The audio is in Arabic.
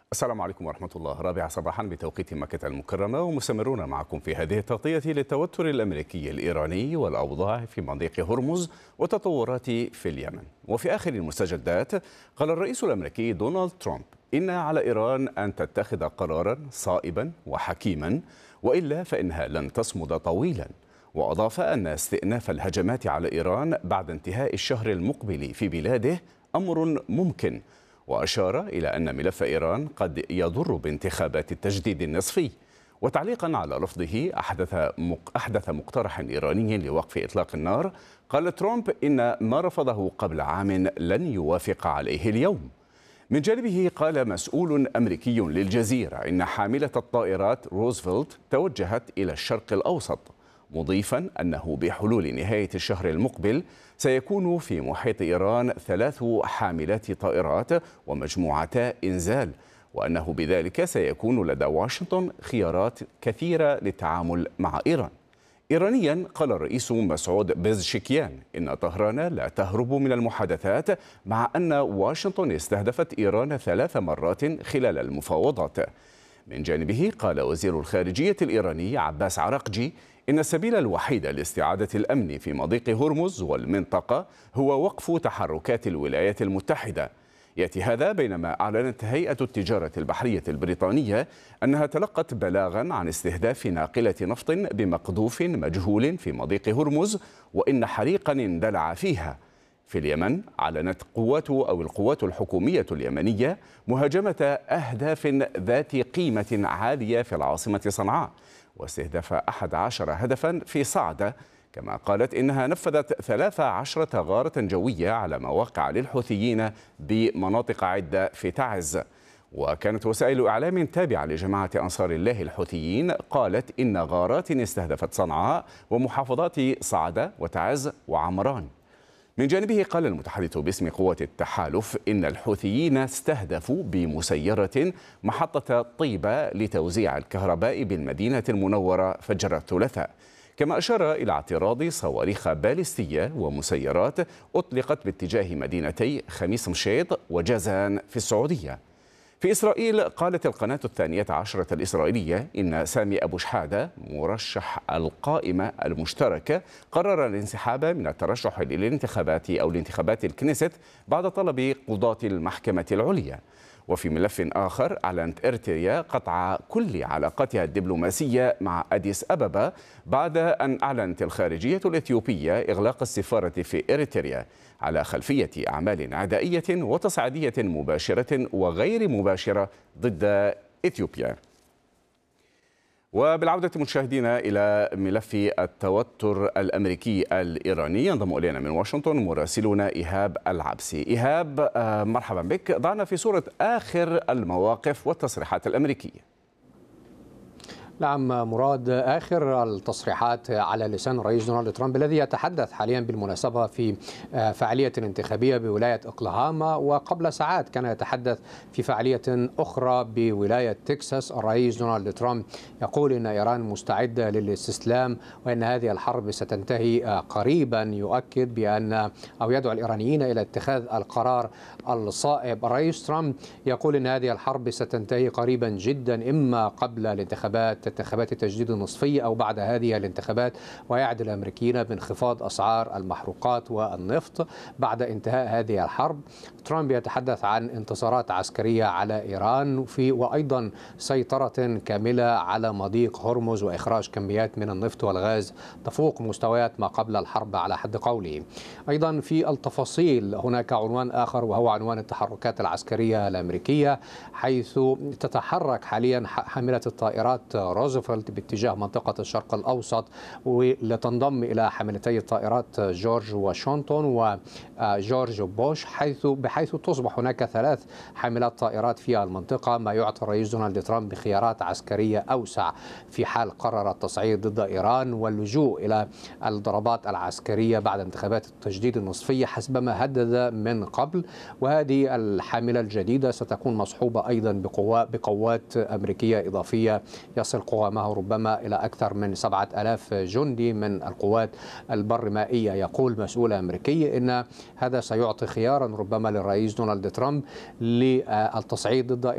السلام عليكم ورحمة الله. 4 صباحا بتوقيت مكة المكرمة، ومستمرون معكم في هذه التغطية للتوتر الأمريكي الإيراني والأوضاع في مضيق هرمز وتطورات في اليمن. وفي آخر المستجدات قال الرئيس الأمريكي دونالد ترامب إن على إيران أن تتخذ قرارا صائبا وحكيما، وإلا فإنها لن تصمد طويلا. وأضاف أن استئناف الهجمات على إيران بعد انتهاء الشهر المقبل في بلاده أمر ممكن، وأشار إلى أن ملف إيران قد يضر بانتخابات التجديد النصفي. وتعليقا على لفظه أحدث مقترح إيراني لوقف إطلاق النار، قال ترامب إن ما رفضه قبل عام لن يوافق عليه اليوم. من جانبه قال مسؤول أمريكي للجزيرة إن حاملة الطائرات روزفلت توجهت إلى الشرق الأوسط، مضيفا أنه بحلول نهاية الشهر المقبل سيكون في محيط إيران 3 حاملات طائرات ومجموعتا إنزال، وأنه بذلك سيكون لدى واشنطن خيارات كثيرة للتعامل مع إيران. إيرانيا قال الرئيس مسعود بيزشكيان إن طهران لا تهرب من المحادثات، مع أن واشنطن استهدفت إيران 3 مرات خلال المفاوضات. من جانبه قال وزير الخارجية الإيراني عباس عراقجي إن السبيل الوحيد لاستعادة الأمن في مضيق هرمز والمنطقة هو وقف تحركات الولايات المتحدة. يأتي هذا بينما أعلنت هيئة التجارة البحرية البريطانية أنها تلقت بلاغا عن استهداف ناقلة نفط بمقذوف مجهول في مضيق هرمز، وإن حريقا اندلع فيها. في اليمن أعلنت القوات الحكومية اليمنية مهاجمة أهداف ذات قيمة عالية في العاصمة صنعاء، واستهداف 11 هدفا في صعدة. كما قالت إنها نفذت 13 غارة جوية على مواقع للحوثيين بمناطق عدة في تعز. وكانت وسائل إعلام تابعة لجماعة أنصار الله الحوثيين قالت إن غارات استهدفت صنعاء ومحافظات صعدة وتعز وعمران. من جانبه قال المتحدث باسم قوات التحالف إن الحوثيين استهدفوا بمسيرة محطة طيبة لتوزيع الكهرباء بالمدينة المنورة فجر الثلاثاء، كما أشار إلى اعتراض صواريخ باليستية ومسيرات أطلقت باتجاه مدينتي خميس مشيط وجازان في السعودية. في إسرائيل قالت القناة 12 الإسرائيلية إن سامي أبو شحادة مرشح القائمة المشتركة قرر الانسحاب من الترشح لانتخابات الكنيست بعد طلب قضاة المحكمة العليا. وفي ملف آخر أعلنت إريتريا قطع كل علاقاتها الدبلوماسية مع أديس أبابا بعد أن أعلنت الخارجية الإثيوبية إغلاق السفارة في إريتريا على خلفية أعمال عدائية وتصعيدية مباشرة وغير مباشرة ضد إثيوبيا. وبالعودة مشاهدينا إلى ملف التوتر الأمريكي الإيراني، ينضم إلينا من واشنطن مراسلنا إيهاب العبسي. إيهاب، مرحبا بك. ضعنا في صورة آخر المواقف والتصريحات الأمريكية. نعم مراد، آخر التصريحات على لسان الرئيس دونالد ترامب الذي يتحدث حاليا بالمناسبة في فعالية انتخابية بولاية أوكلاهاما، وقبل ساعات كان يتحدث في فعالية أخرى بولاية تكساس. الرئيس دونالد ترامب يقول إن إيران مستعدة للاستسلام وأن هذه الحرب ستنتهي قريبا، يؤكد بأن أو يدعو الإيرانيين إلى اتخاذ القرار الصائب. الرئيس ترامب يقول إن هذه الحرب ستنتهي قريبا جدا، إما قبل انتخابات التجديد النصفية أو بعد هذه الانتخابات، ويعد الأمريكيين بانخفاض أسعار المحروقات والنفط بعد انتهاء هذه الحرب. ترامب يتحدث عن انتصارات عسكرية على إيران وأيضا سيطرة كاملة على مضيق هرمز وإخراج كميات من النفط والغاز تفوق مستويات ما قبل الحرب على حد قوله. أيضا في التفاصيل هناك عنوان آخر، وهو عنوان التحركات العسكرية الأمريكية، حيث تتحرك حاليا حاملة الطائرات روزفلت باتجاه منطقة الشرق الأوسط ولتنضم إلى حاملتي الطائرات جورج واشنطن وجورج بوش، بحيث تصبح هناك 3 حاملات طائرات في المنطقة، ما يعطي الرئيس دونالد ترامب بخيارات عسكرية أوسع في حال قرر التصعيد ضد إيران واللجوء إلى الضربات العسكرية بعد انتخابات التجديد النصفية حسب ما هدد من قبل. وهذه الحاملة الجديدة ستكون مصحوبة أيضا بقوات أمريكية إضافية يصل قوامها ربما إلى أكثر من 7000 جندي من القوات البرمائية. يقول مسؤول أمريكي إن هذا سيعطي خيارا ربما للرئيس دونالد ترامب للتصعيد ضد